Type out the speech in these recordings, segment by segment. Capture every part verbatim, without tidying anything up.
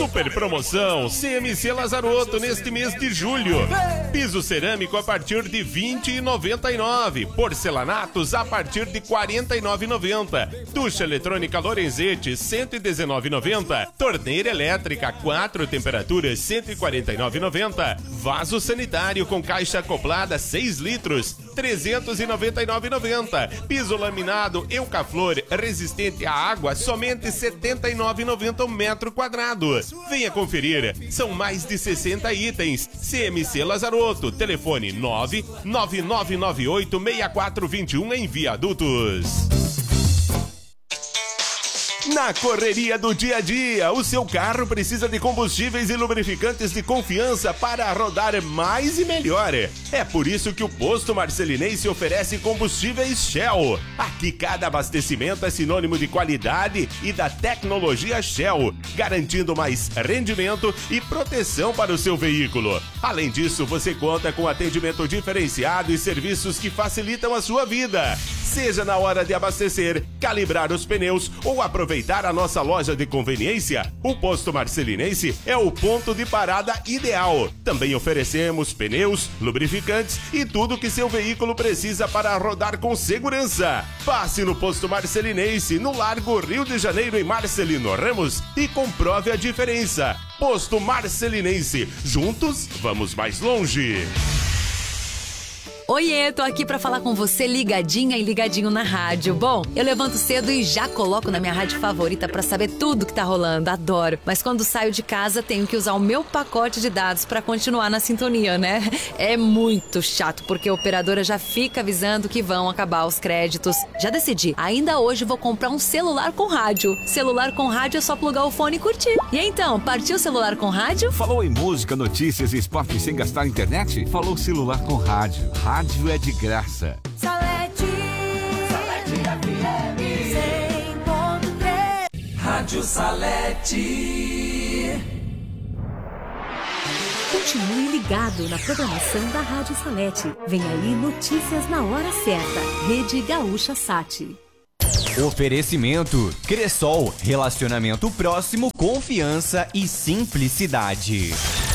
Super promoção C M C Lazarotto neste mês de julho. Piso cerâmico a partir de vinte e noventa e nove. Porcelanatos a partir de quarenta e nove e noventa. Ducha eletrônica Lorenzetti cento e dezenove e noventa. Torneira elétrica quatro temperaturas cento e quarenta e nove e noventa. Vaso sanitário com caixa acoplada seis litros trezentos e noventa e nove e noventa. Piso laminado Eucaflor resistente à água somente setenta e nove e noventa o metro quadrado. Venha conferir, são mais de sessenta itens. C M C Lazarotto, telefone nove nove nove nove oito seis quatro dois um em Viadutos. Na correria do dia a dia, o seu carro precisa de combustíveis e lubrificantes de confiança para rodar mais e melhor. É por isso que o Posto Marcelinense oferece combustíveis Shell. Aqui cada abastecimento é sinônimo de qualidade e da tecnologia Shell, garantindo mais rendimento e proteção para o seu veículo. Além disso, você conta com atendimento diferenciado e serviços que facilitam a sua vida. Seja na hora de abastecer, calibrar os pneus ou aproveitar a nossa loja de conveniência, o Posto Marcelinense é o ponto de parada ideal. Também oferecemos pneus, lubrificantes e tudo que seu veículo precisa para rodar com segurança. Passe no Posto Marcelinense, no Largo Rio de Janeiro, em Marcelino Ramos, e comprove a diferença. Posto Marcelinense, juntos vamos mais longe. Oiê, tô aqui pra falar com você ligadinha e ligadinho na rádio. Bom, eu levanto cedo e já coloco na minha rádio favorita pra saber tudo que tá rolando, adoro. Mas quando saio de casa tenho que usar o meu pacote de dados pra continuar na sintonia, né? É muito chato, porque a operadora já fica avisando que vão acabar os créditos. Já decidi, ainda hoje vou comprar um celular com rádio. Celular com rádio é só plugar o fone e curtir. E então, partiu o celular com rádio? Falou em música, notícias e esporte sem gastar internet? Falou celular com rádio. Rádio é de graça. Salete, Salete F M cem ponto três. Rádio Salete. Continue ligado na programação da Rádio Salete. Vem aí notícias na hora certa. Rede Gaúcha Sat. Oferecimento Cressol, relacionamento próximo, confiança e simplicidade.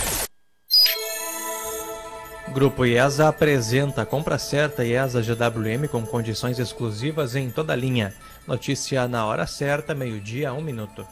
Grupo IESA apresenta a compra certa IESA G W M com condições exclusivas em toda a linha. Notícia na hora certa, meio-dia, um minuto.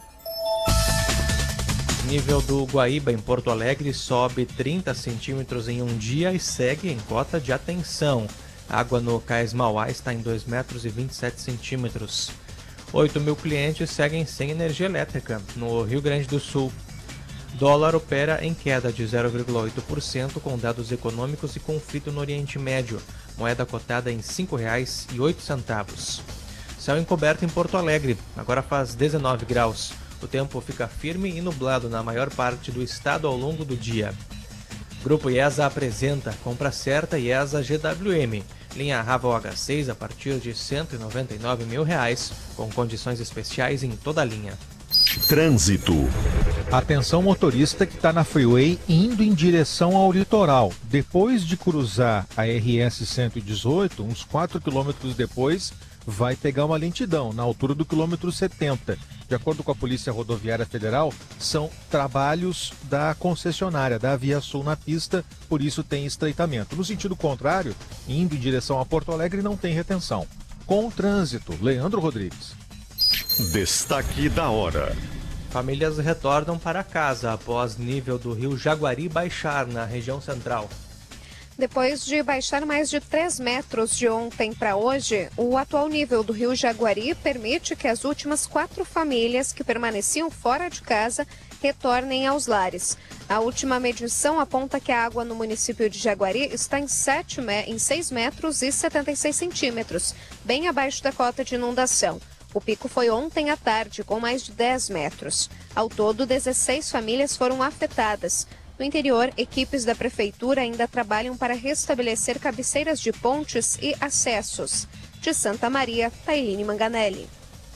Nível do Guaíba em Porto Alegre sobe trinta centímetros em um dia e segue em cota de atenção. Água no Cais Mauá está em dois metros e vinte e sete centímetros. oito mil clientes seguem sem energia elétrica no Rio Grande do Sul. Dólar opera em queda de zero vírgula oito por cento com dados econômicos e conflito no Oriente Médio. Moeda cotada em cinco reais e oito centavos. Céu encoberto em Porto Alegre, agora faz dezenove graus. O tempo fica firme e nublado na maior parte do estado ao longo do dia. Grupo IESA apresenta compra certa IESA G W M. Linha Raval H seis a partir de cento e noventa e nove mil reais, com condições especiais em toda a linha. Trânsito. Atenção motorista que está na freeway indo em direção ao litoral. Depois de cruzar a R S cento e dezoito, uns quatro quilômetros depois, vai pegar uma lentidão na altura do quilômetro setenta. De acordo com a Polícia Rodoviária Federal, são trabalhos da concessionária, da Via Sul na pista, por isso tem estreitamento. No sentido contrário, indo em direção a Porto Alegre, não tem retenção. Com o trânsito, Leandro Rodrigues. Destaque da hora. Famílias retornam para casa após nível do rio Jaguari baixar na região central. Depois de baixar mais de três metros de ontem para hoje, o atual nível do rio Jaguari permite que as últimas quatro famílias que permaneciam fora de casa retornem aos lares. A última medição aponta que a água no município de Jaguari está em, sete, em seis metros e setenta e seis centímetros, bem abaixo da cota de inundação. O pico foi ontem à tarde, com mais de dez metros. Ao todo, dezesseis famílias foram afetadas. No interior, equipes da prefeitura ainda trabalham para restabelecer cabeceiras de pontes e acessos. De Santa Maria, Tailine Manganelli.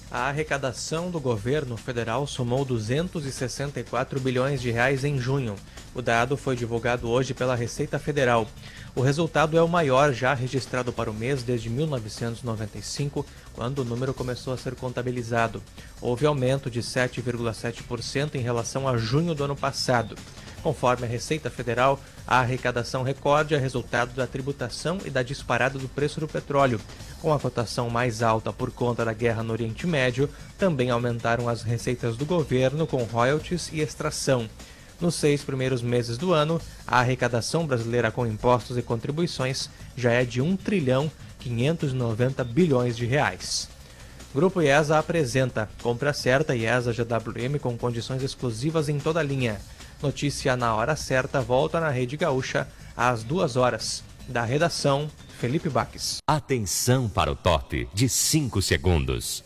A arrecadação do governo federal somou duzentos e sessenta e quatro bilhões de reais em junho. O dado foi divulgado hoje pela Receita Federal. O resultado é o maior já registrado para o mês desde mil novecentos e noventa e cinco, quando o número começou a ser contabilizado. Houve aumento de sete vírgula sete por cento em relação a junho do ano passado. Conforme a Receita Federal, a arrecadação recorde é resultado da tributação e da disparada do preço do petróleo. Com a cotação mais alta por conta da guerra no Oriente Médio, também aumentaram as receitas do governo com royalties e extração. Nos seis primeiros meses do ano, a arrecadação brasileira com impostos e contribuições já é de um trilhão quinhentos e noventa bilhões de reais. Grupo IESA apresenta Compra Certa IESA G W M com condições exclusivas em toda a linha. Notícia na hora certa volta na Rede Gaúcha às duas horas. Da redação, Felipe Baques. Atenção para o top de cinco segundos.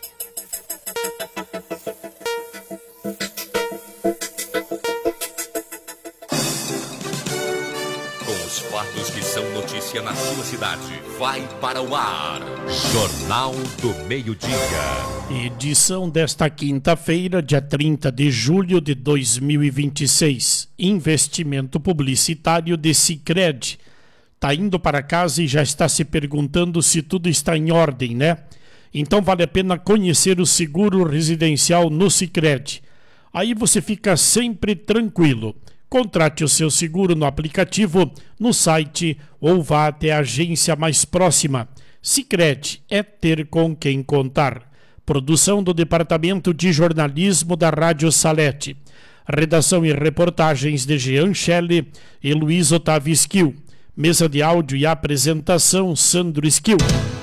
Com os fatos que são notícia na sua cidade, vai para o ar. Jornal do Meio-Dia. Edição desta quinta-feira, dia trinta de julho de dois mil e vinte e seis. Investimento publicitário de Sicredi. Tá indo para casa e já está se perguntando se tudo está em ordem, né? Então vale a pena conhecer o seguro residencial no Sicredi. Aí você fica sempre tranquilo. Contrate o seu seguro no aplicativo, no site ou vá até a agência mais próxima. Sicredi é ter com quem contar. Produção do Departamento de Jornalismo da Rádio Salete. Redação e reportagens de Jean Shelley e Luiz Otávio Esquil. Mesa de áudio e apresentação, Sandro Esquil.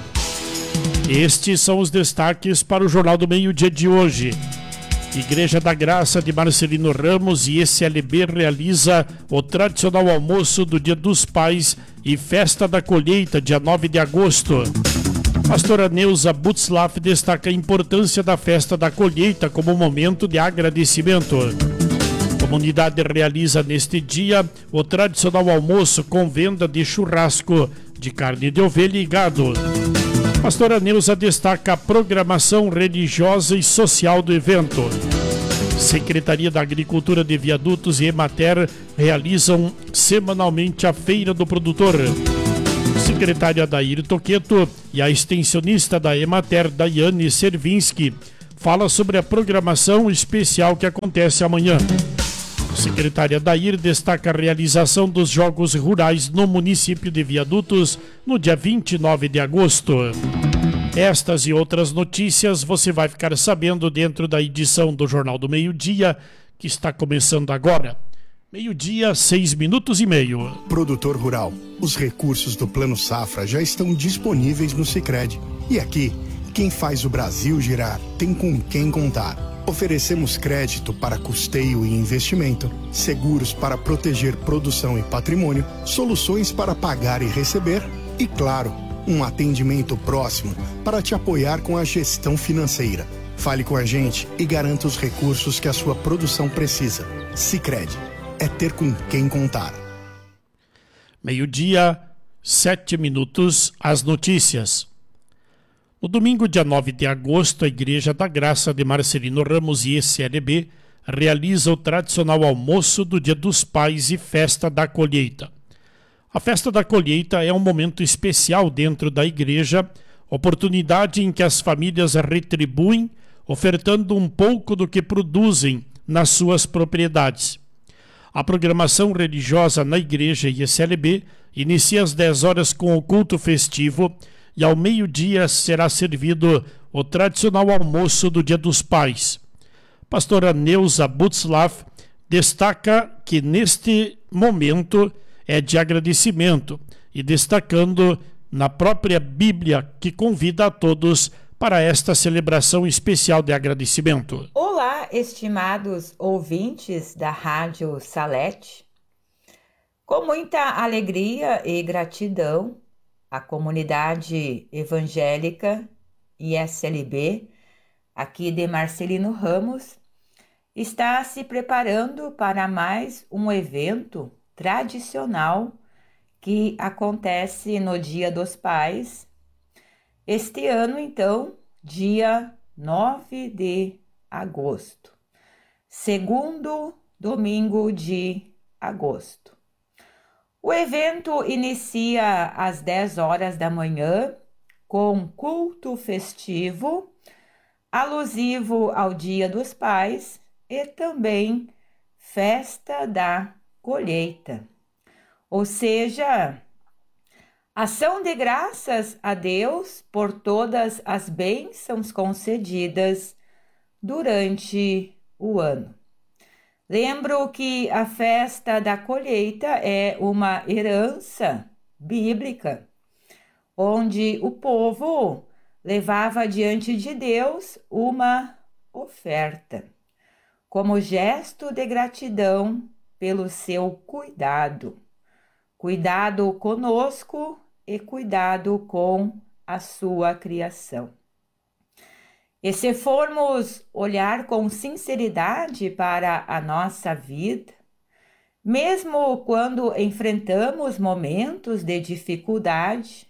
Estes são os destaques para o Jornal do Meio-Dia de hoje. Igreja da Graça de Marcelino Ramos e E C L B realiza o tradicional almoço do Dia dos Pais e Festa da Colheita, dia nove de agosto. Pastora Neuza Butzlaff destaca a importância da Festa da Colheita como momento de agradecimento. A comunidade realiza neste dia o tradicional almoço com venda de churrasco de carne de ovelha e gado. Pastora Neuza destaca a programação religiosa e social do evento. Secretaria da Agricultura de Viadutos e Emater realizam semanalmente a Feira do Produtor. Secretária Adair Toqueto e a extensionista da Emater, Daiane Servinski, fala sobre a programação especial que acontece amanhã. Secretária Dair destaca a realização dos Jogos Rurais no município de Viadutos no dia vinte e nove de agosto. Estas e outras notícias você vai ficar sabendo dentro da edição do Jornal do Meio-Dia, que está começando agora. Meio-dia, seis minutos e meio. Produtor rural, os recursos do Plano Safra já estão disponíveis no Sicredi. E aqui, quem faz o Brasil girar tem com quem contar. Oferecemos crédito para custeio e investimento, seguros para proteger produção e patrimônio, soluções para pagar e receber e, claro, um atendimento próximo para te apoiar com a gestão financeira. Fale com a gente e garanta os recursos que a sua produção precisa. Sicredi é ter com quem contar. Meio-dia, sete minutos, as notícias. No domingo, dia nove de agosto, a Igreja da Graça de Marcelino Ramos e E C L B realiza o tradicional almoço do Dia dos Pais e Festa da Colheita. A Festa da Colheita é um momento especial dentro da igreja, oportunidade em que as famílias retribuem, ofertando um pouco do que produzem nas suas propriedades. A programação religiosa na igreja e E C L B inicia às dez horas com o culto festivo e ao meio-dia será servido o tradicional almoço do Dia dos Pais. Pastora Neuza Butzlaff destaca que neste momento é de agradecimento e destacando na própria Bíblia que convida a todos para esta celebração especial de agradecimento. Olá, estimados ouvintes da Rádio Salete. Com muita alegria e gratidão, a comunidade evangélica I S L B, aqui de Marcelino Ramos, está se preparando para mais um evento tradicional que acontece no Dia dos Pais. Este ano, então, dia nove de agosto, segundo domingo de agosto. O evento inicia às dez horas da manhã com culto festivo, alusivo ao Dia dos Pais e também festa da colheita, ou seja, ação de graças a Deus por todas as bênçãos concedidas durante o ano. Lembro que a festa da colheita é uma herança bíblica, onde o povo levava diante de Deus uma oferta, como gesto de gratidão pelo seu cuidado. Cuidado conosco e cuidado com a sua criação. E se formos olhar com sinceridade para a nossa vida, mesmo quando enfrentamos momentos de dificuldade,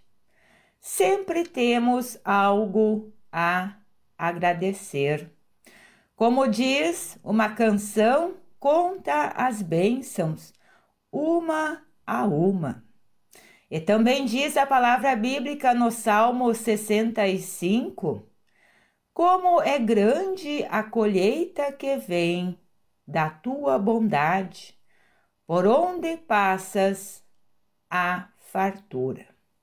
sempre temos algo a agradecer. Como diz uma canção, conta as bênçãos, uma a uma. E também diz a palavra bíblica no Salmo sessenta e cinco, como é grande a colheita que vem da tua bondade, por onde passas a fartura.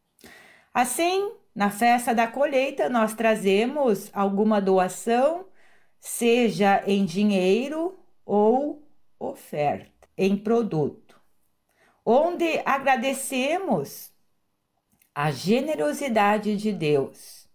Assim, na festa da colheita, nós trazemos alguma doação, seja em dinheiro ou oferta, em produto, onde agradecemos a generosidade de Deus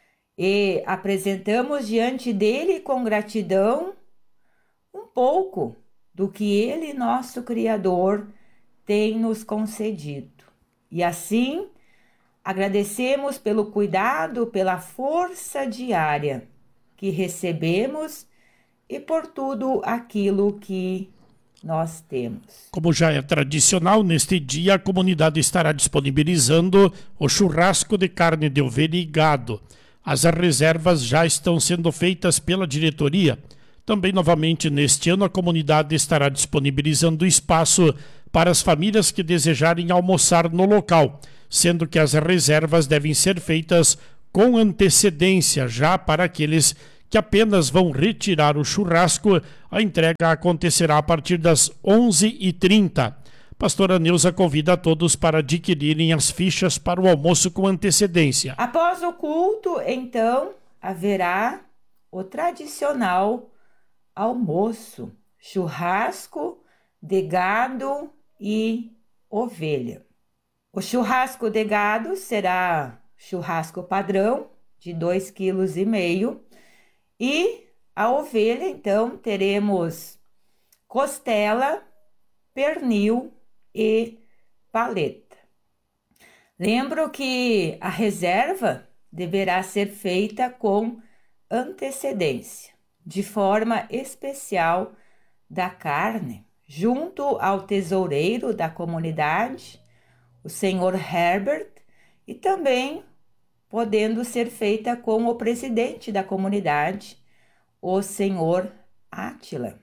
e apresentamos diante dele com gratidão um pouco do que ele, nosso Criador, tem nos concedido. E assim, agradecemos pelo cuidado, pela força diária que recebemos e por tudo aquilo que nós temos. Como já é tradicional, neste dia a comunidade estará disponibilizando o churrasco de carne de ovelha e gado. As reservas já estão sendo feitas pela diretoria. Também, novamente, neste ano, a comunidade estará disponibilizando espaço para as famílias que desejarem almoçar no local, sendo que as reservas devem ser feitas com antecedência, já para aqueles que apenas vão retirar o churrasco. A entrega acontecerá a partir das onze e trinta. Pastora Neuza convida a todos para adquirirem as fichas para o almoço com antecedência. Após o culto, então, haverá o tradicional almoço, churrasco de gado e ovelha. O churrasco de gado será churrasco padrão de dois vírgula cinco quilos e a ovelha, então, teremos costela, pernil e paleta. Lembro que a reserva deverá ser feita com antecedência, de forma especial da carne, junto ao tesoureiro da comunidade, o senhor Herbert, e também podendo ser feita com o presidente da comunidade, o senhor Átila.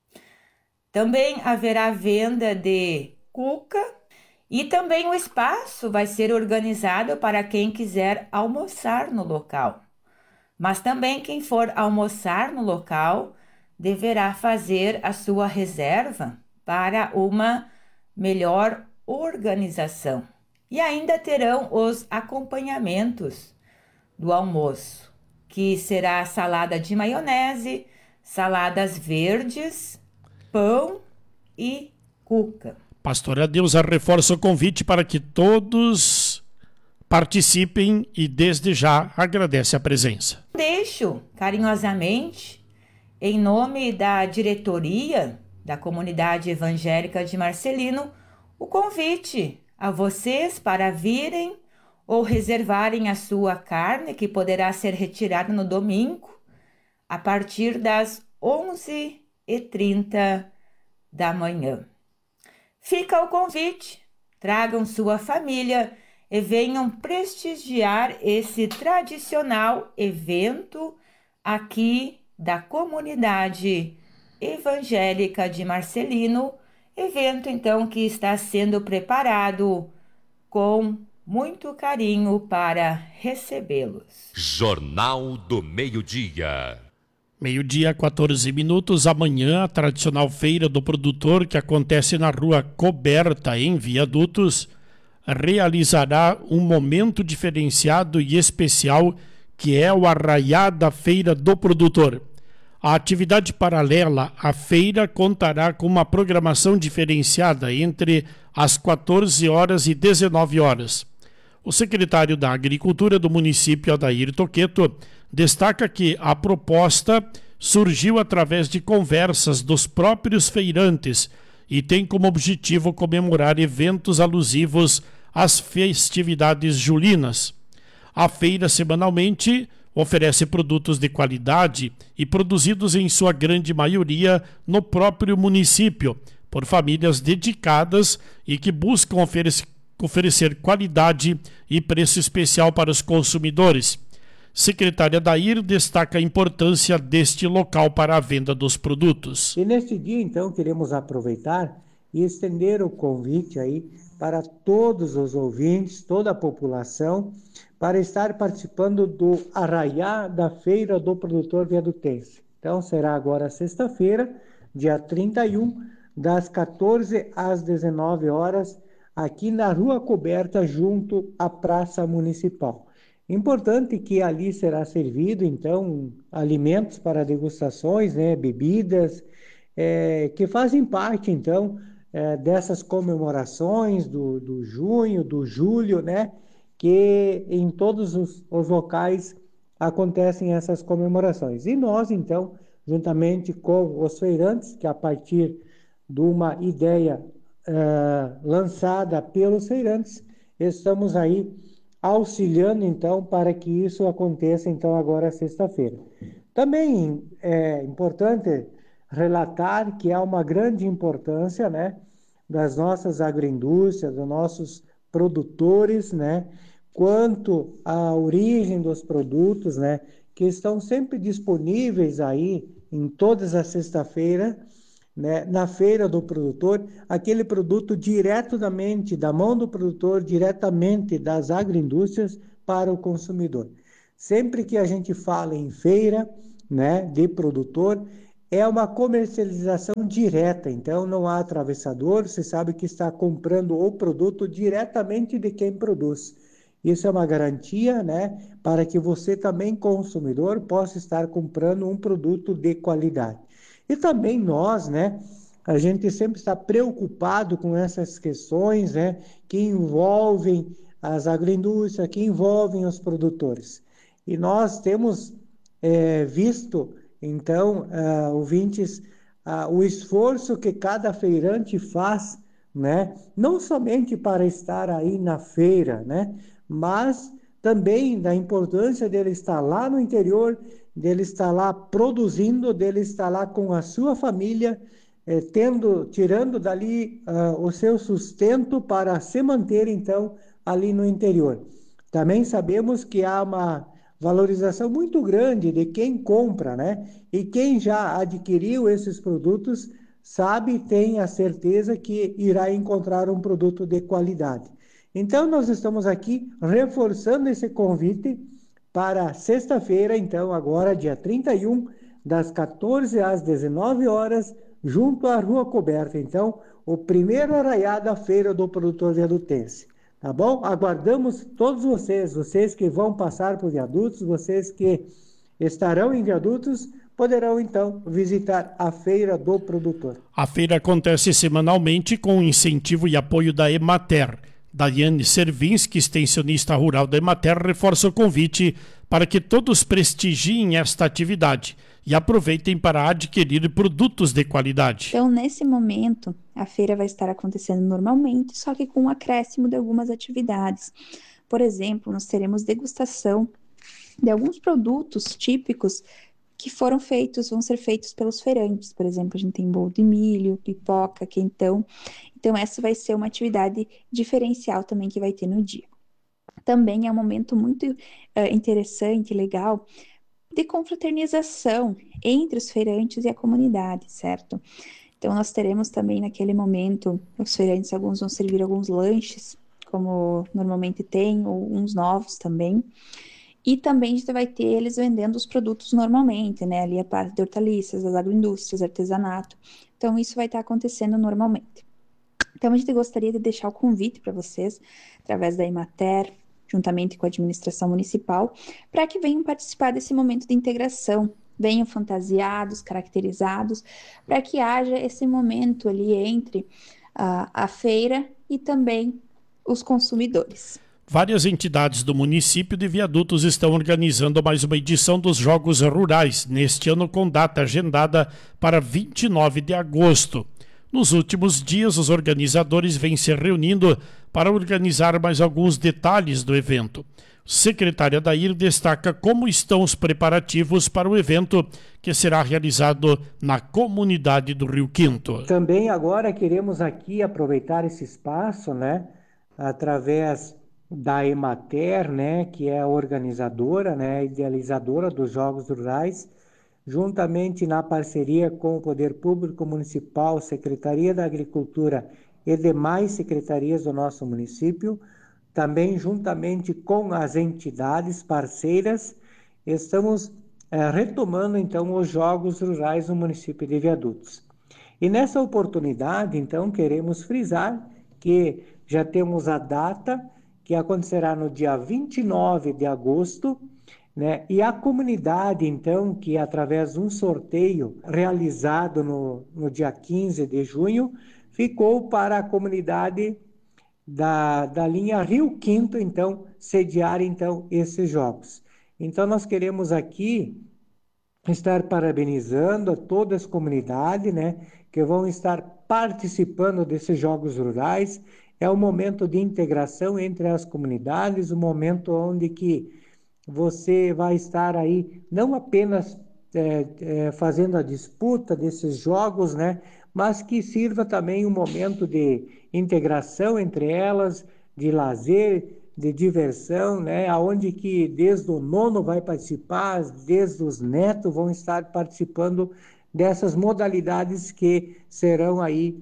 Também haverá venda de cuca e também o espaço vai ser organizado para quem quiser almoçar no local. Mas também quem for almoçar no local deverá fazer a sua reserva para uma melhor organização. E ainda terão os acompanhamentos do almoço, que será salada de maionese, saladas verdes, pão e cuca. Pastora Neuza reforça o convite para que todos participem e desde já agradece a presença. Deixo carinhosamente, em nome da diretoria da Comunidade Evangélica de Marcelino, o convite a vocês para virem ou reservarem a sua carne, que poderá ser retirada no domingo, a partir das onze e trinta da manhã. Fica o convite, tragam sua família e venham prestigiar esse tradicional evento aqui da comunidade evangélica de Marcelino, evento então que está sendo preparado com muito carinho para recebê-los. Jornal do Meio-Dia. Meio-dia, quatorze minutos. Amanhã, a tradicional feira do produtor, que acontece na Rua Coberta, em Viadutos, realizará um momento diferenciado e especial, que é o Arraiá da Feira do Produtor. A atividade paralela à feira contará com uma programação diferenciada entre as quatorze horas e dezenove horas. O secretário da Agricultura do município, Adair Toqueto, destaca que a proposta surgiu através de conversas dos próprios feirantes e tem como objetivo comemorar eventos alusivos às festividades julinas. A feira, semanalmente, oferece produtos de qualidade e produzidos em sua grande maioria no próprio município, por famílias dedicadas e que buscam oferecer, oferecer qualidade e preço especial para os consumidores. Secretária Dair destaca a importância deste local para a venda dos produtos. E neste dia, então, queremos aproveitar e estender o convite aí para todos os ouvintes, toda a população, para estar participando do Arraiá da Feira do Produtor Viadutense. Então, será agora sexta-feira, dia trinta e um, das quatorze às dezenove horas, aqui na Rua Coberta, junto à Praça Municipal. Importante que ali será servido, então, alimentos para degustações, né, bebidas, é, que fazem parte, então, é, dessas comemorações do, do junho, do julho, né, que em todos os, os locais acontecem essas comemorações. E nós, então, juntamente com os feirantes, que a partir de uma ideia uh, lançada pelos feirantes, estamos aí auxiliando, então, para que isso aconteça, então, agora sexta-feira. Também é importante relatar que há uma grande importância, né, das nossas agroindústrias, dos nossos produtores, né, quanto à origem dos produtos, né, que estão sempre disponíveis aí em todas as sexta-feiras, né, na feira do produtor, aquele produto diretamente da mão do produtor, diretamente das agroindústrias para o consumidor. Sempre que a gente fala em feira, né, de produtor, é uma comercialização direta, então não há atravessador, você sabe que está comprando o produto diretamente de quem produz. Isso é uma garantia, né, para que você também, consumidor, possa estar comprando um produto de qualidade. E também nós, né, a gente sempre está preocupado com essas questões, né, que envolvem as agroindústrias, que envolvem os produtores. E nós temos é, visto, então, uh, ouvintes, uh, o esforço que cada feirante faz, né, não somente para estar aí na feira, né, mas também da importância dele estar lá no interior, dele estar lá produzindo, dele estar lá com a sua família, eh, tendo, tirando dali uh, o seu sustento para se manter, então, ali no interior. Também sabemos que há uma valorização muito grande de quem compra, né? E quem já adquiriu esses produtos sabe, tem a certeza que irá encontrar um produto de qualidade. Então, nós estamos aqui reforçando esse convite para sexta-feira, então, agora, dia trinta e um, das quatorze às dezenove horas, junto à Rua Coberta. Então, o primeiro arraiá da Feira do Produtor Viadutense. Tá bom? Aguardamos todos vocês, vocês que vão passar por Viadutos, vocês que estarão em Viadutos, poderão, então, visitar a Feira do Produtor. A feira acontece semanalmente com incentivo e apoio da Emater. Daiane Servinski, extensionista rural da Emater, reforça o convite para que todos prestigiem esta atividade e aproveitem para adquirir produtos de qualidade. Então, nesse momento, a feira vai estar acontecendo normalmente, só que com um acréscimo de algumas atividades. Por exemplo, nós teremos degustação de alguns produtos típicos que foram feitos, vão ser feitos pelos feirantes. Por exemplo, a gente tem bolo de milho, pipoca, quentão. Então, essa vai ser uma atividade diferencial também que vai ter no dia. Também é um momento muito uh, interessante, legal, de confraternização entre os feirantes e a comunidade, certo? Então, nós teremos também naquele momento, os feirantes, alguns vão servir alguns lanches, como normalmente tem, ou uns novos também. E também a gente vai ter eles vendendo os produtos normalmente, né? Ali a parte de hortaliças, das agroindústrias, artesanato. Então, isso vai estar acontecendo normalmente. Então, a gente gostaria de deixar o convite para vocês, através da Emater, juntamente com a administração municipal, para que venham participar desse momento de integração, venham fantasiados, caracterizados, para que haja esse momento ali entre a, a feira e também os consumidores. Várias entidades do município de Viadutos estão organizando mais uma edição dos Jogos Rurais, neste ano com data agendada para vinte e nove de agosto. Nos últimos dias, os organizadores vêm se reunindo para organizar mais alguns detalhes do evento. Secretária Dair destaca como estão os preparativos para o evento que será realizado na comunidade do Rio Quinto. Também agora queremos aqui aproveitar esse espaço, né, através da Emater, né, que é a organizadora, né, idealizadora dos Jogos Rurais, juntamente na parceria com o Poder Público Municipal, Secretaria da Agricultura e demais secretarias do nosso município, também juntamente com as entidades parceiras, estamos é, retomando então os Jogos Rurais no município de Viadutos. E nessa oportunidade, então, queremos frisar que já temos a data que acontecerá no dia vinte e nove de agosto, né? E a comunidade, então, que através de um sorteio realizado no, no dia quinze de junho, ficou para a comunidade da, da linha Rio Quinto, então, sediar, então, esses jogos. Então, nós queremos aqui estar parabenizando a todas as comunidades, né, que vão estar participando desses Jogos Rurais. É um momento de integração entre as comunidades, um momento onde que você vai estar aí não apenas é, é, fazendo a disputa desses jogos, né, mas que sirva também um momento de integração entre elas, de lazer, de diversão, né, aonde que desde o nono vai participar, desde os netos vão estar participando dessas modalidades que serão aí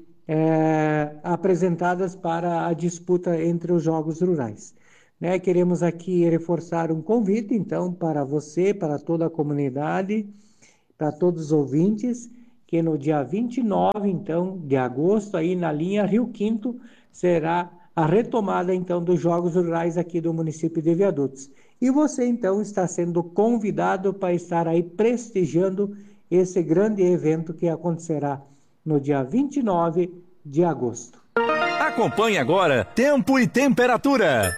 é, apresentadas para a disputa entre os Jogos Rurais. Né, queremos aqui reforçar um convite, então, para você, para toda a comunidade, para todos os ouvintes, que no dia vinte e nove, então, de agosto, aí na linha Rio Quinto, será a retomada, então, dos Jogos Rurais aqui do município de Viadutos. E você, então, está sendo convidado para estar aí prestigiando esse grande evento que acontecerá no dia vinte e nove de agosto. Acompanhe agora Tempo e Temperatura.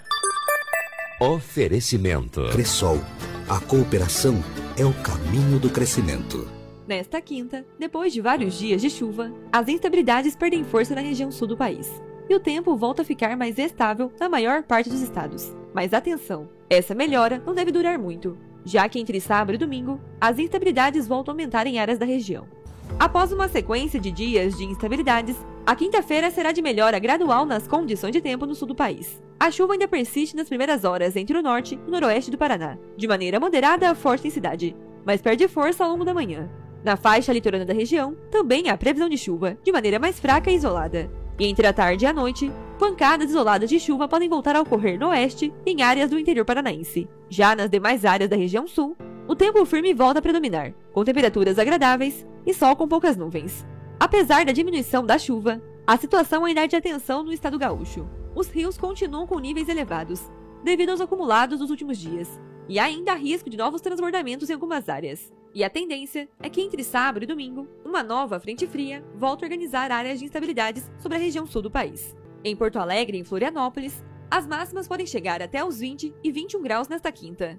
Oferecimento. Cressol, a cooperação é o caminho do crescimento. Nesta quinta, depois de vários dias de chuva, as instabilidades perdem força na região sul do país. E o tempo volta a ficar mais estável na maior parte dos estados. Mas atenção, essa melhora não deve durar muito, já que entre sábado e domingo, as instabilidades voltam a aumentar em áreas da região. Após uma sequência de dias de instabilidades, a quinta-feira será de melhora gradual nas condições de tempo no sul do país. A chuva ainda persiste nas primeiras horas entre o norte e o noroeste do Paraná, de maneira moderada a forte intensidade, mas perde força ao longo da manhã. Na faixa litorânea da região, também há previsão de chuva, de maneira mais fraca e isolada. E entre a tarde e a noite, pancadas isoladas de chuva podem voltar a ocorrer no oeste e em áreas do interior paranaense. Já nas demais áreas da região sul, o tempo firme volta a predominar, com temperaturas agradáveis e sol com poucas nuvens. Apesar da diminuição da chuva, a situação ainda é de atenção no estado gaúcho. Os rios continuam com níveis elevados, devido aos acumulados dos últimos dias, e ainda há risco de novos transbordamentos em algumas áreas. E a tendência é que entre sábado e domingo, uma nova frente fria volta a organizar áreas de instabilidades sobre a região sul do país. Em Porto Alegre e em Florianópolis, as máximas podem chegar até os vinte e vinte e um graus nesta quinta.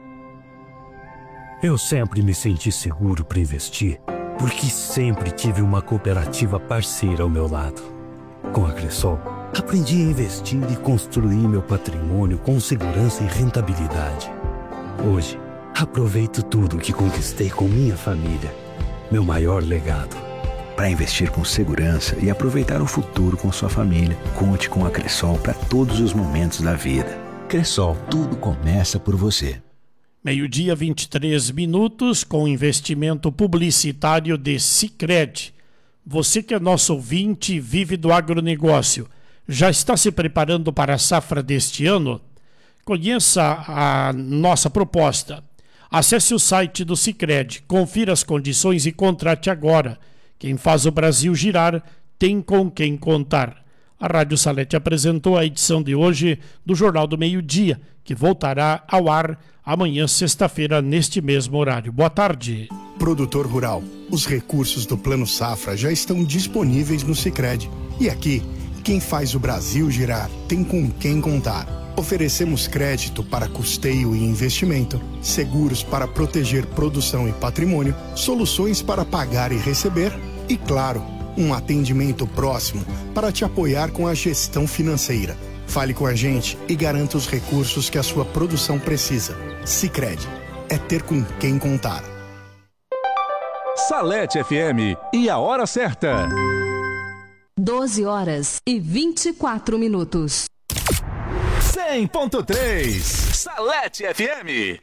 Eu sempre me senti seguro para investir, porque sempre tive uma cooperativa parceira ao meu lado. Com a Cressol, aprendi a investir e construir meu patrimônio com segurança e rentabilidade. Hoje, aproveito tudo que conquistei com minha família, meu maior legado. Para investir com segurança e aproveitar o futuro com sua família, conte com a Cressol para todos os momentos da vida. Cressol, tudo começa por você. Meio-dia, vinte e três minutos, com investimento publicitário de Sicredi. Você que é nosso ouvinte e vive do agronegócio, já está se preparando para a safra deste ano? Conheça a nossa proposta. Acesse o site do Sicredi, confira as condições e contrate agora. Quem faz o Brasil girar tem com quem contar. A Rádio Salete apresentou a edição de hoje do Jornal do Meio-Dia, que voltará ao ar amanhã, sexta-feira, neste mesmo horário. Boa tarde. Produtor rural, os recursos do Plano Safra já estão disponíveis no Sicredi. E aqui, quem faz o Brasil girar tem com quem contar. Oferecemos crédito para custeio e investimento, seguros para proteger produção e patrimônio, soluções para pagar e receber e, claro, um atendimento próximo para te apoiar com a gestão financeira. Fale com a gente e garanta os recursos que a sua produção precisa. Sicredi, é ter com quem contar. Salete F M e a hora certa. doze horas e vinte e quatro minutos. cem ponto três Salete F M.